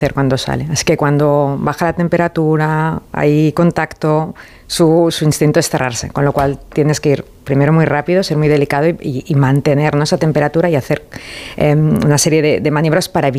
cuando sale. Así que cuando baja la temperatura, hay contacto, su instinto es cerrarse, con lo cual tienes que ir primero muy rápido, ser muy delicado y mantener, ¿no?, esa temperatura y hacer una serie de maniobras para evitar